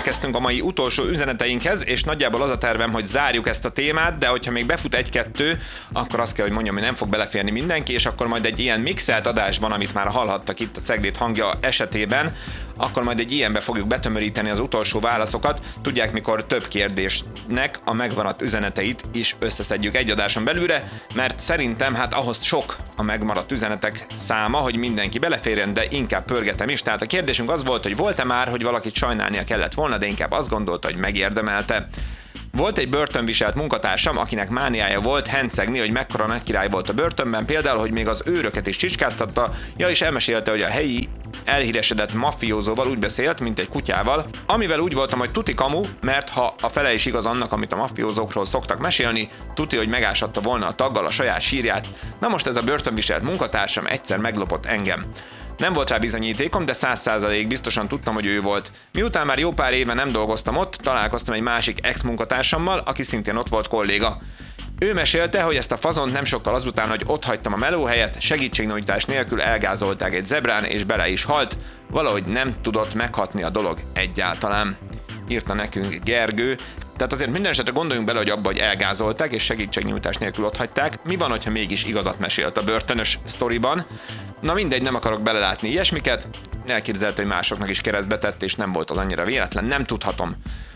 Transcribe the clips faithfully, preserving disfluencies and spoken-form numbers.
elérkeztünk a mai utolsó üzeneteinkhez, és nagyjából az a tervem, hogy zárjuk ezt a témát, de hogyha még befut egy-kettő, akkor azt kell, hogy mondjam, hogy nem fog beleférni mindenki, és akkor majd egy ilyen mixelt adásban, amit már hallhattak itt a Ceglét hangja esetében, akkor majd egy ilyenbe fogjuk betömöríteni az utolsó válaszokat. Tudják, mikor több kérdésnek a megmaradt üzeneteit is összeszedjük egy adáson belülre, mert szerintem hát ahhoz sok a megmaradt üzenetek száma, hogy mindenki beleférjen, de inkább pörgetem is. Tehát a kérdésünk az volt, hogy volt-e már, hogy valakit sajnálnia kellett volna, de inkább azt gondolta, hogy megérdemelte. Volt egy börtönviselt munkatársam, akinek mániája volt hencegni, hogy mekkora nagy király volt a börtönben, például, hogy még az őröket is csicskáztatta, ja, és elmesélte, hogy a helyi elhíresedett mafiózóval úgy beszélt, mint egy kutyával, amivel úgy voltam, hogy tuti kamu, mert ha a fele is igaz annak, amit a mafiózókról szoktak mesélni, tuti, hogy megásatta volna a taggal a saját sírját. Na most ez a börtönviselt munkatársam egyszer meglopott engem. Nem volt rá bizonyítékom, de száz százalék biztosan tudtam, hogy ő volt. Miután már jó pár éve nem dolgoztam ott, találkoztam egy másik ex-munkatársammal, aki szintén ott volt kolléga. Ő mesélte, hogy ezt a fazont nem sokkal azután, hogy ott hagytam a melóhelyet, segítségnyújtás nélkül elgázolták egy zebrán, és bele is halt, valahogy nem tudott meghatni a dolog egyáltalán. Írta nekünk Gergő. Tehát azért minden esetre gondoljunk bele, hogy abba, hogy elgázolták és segítségnyújtás nélkül ott hagyták. Mi van, hogyha mégis igazat mesélt a börtönös sztoriban? Na mindegy, nem akarok belelátni ilyesmiket. Elképzelhető, hogy másoknak is keresztbe tett, és nem volt az annyira véletlen, nem tudhatom.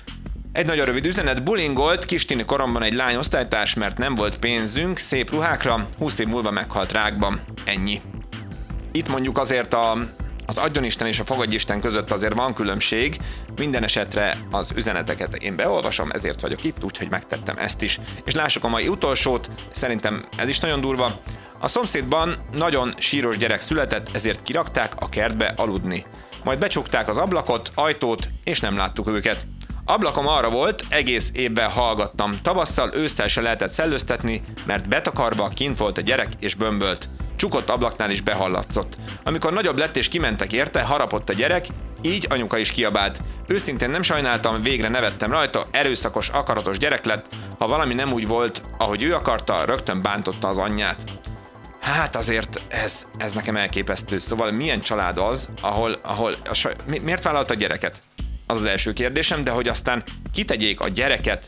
Egy nagyon rövid üzenet, bulingolt kistini koromban egy lány osztálytárs, mert nem volt pénzünk szép ruhákra, húsz év múlva meghalt rákban. Ennyi. Itt mondjuk azért a, az adjonisten és a fogadjisten között azért van különbség, minden esetre az üzeneteket én beolvasom, ezért vagyok itt, úgyhogy megtettem ezt is. És lássuk a mai utolsót, szerintem ez is nagyon durva. A szomszédban nagyon síros gyerek született, ezért kirakták a kertbe aludni. Majd becsukták az ablakot, ajtót, és nem láttuk őket. Ablakom arra volt, egész évben hallgattam. Tavasszal, ősszel se lehetett szellőztetni, mert betakarva kint volt a gyerek és bömbölt. Csukott ablaknál is behallatszott. Amikor nagyobb lett és kimentek érte, harapott a gyerek, így anyuka is kiabált. Őszintén nem sajnáltam, végre nevettem rajta, erőszakos, akaratos gyerek lett, ha valami nem úgy volt, ahogy ő akarta, rögtön bántotta az anyját. Hát azért ez, ez nekem elképesztő. Szóval milyen család az, ahol, ahol a saj... miért vállalta a gyereket? Az az első kérdésem, de hogy aztán kitegyék a gyereket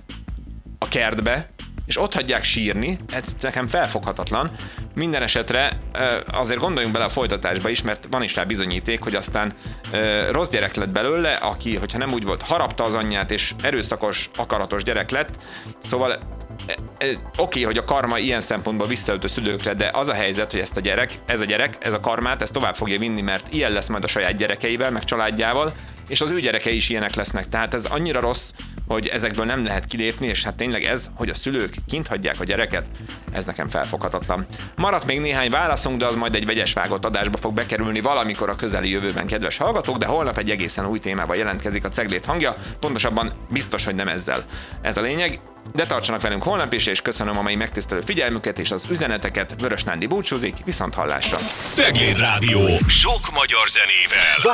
a kertbe, és ott hagyják sírni, ez nekem felfoghatatlan. Minden esetre azért gondoljunk bele a folytatásba is, mert van is rá bizonyíték, hogy aztán rossz gyerek lett belőle, aki, hogyha nem úgy volt, harapta az anyját, és erőszakos, akaratos gyerek lett. Szóval oké, okay, hogy a karma ilyen szempontból visszaüt a szülőkre, de az a helyzet, hogy ezt a gyerek, ez a gyerek, ez a karmát, ezt tovább fogja vinni, mert ilyen lesz majd a saját gyerekeivel, meg családjával, és az ő gyerekei is ilyenek lesznek. Tehát ez annyira rossz, hogy ezekből nem lehet kilépni, és hát tényleg ez, hogy a szülők kint hagyják a gyereket, ez nekem felfoghatatlan. Maradt még néhány válaszunk, de az majd egy vegyes vágott adásba fog bekerülni valamikor a közeli jövőben, kedves hallgatók, de holnap egy egészen új témával jelentkezik a Ceglét hangja, pontosabban biztos, hogy nem ezzel. Ez a lényeg. De tartsanak velünk holnap is, és köszönöm a mai megtisztelő figyelmüket és az üzeneteket. Vörös Nándi búcsúzik, viszont hallásra. Cegléd Rádió. Sok magyar zenével.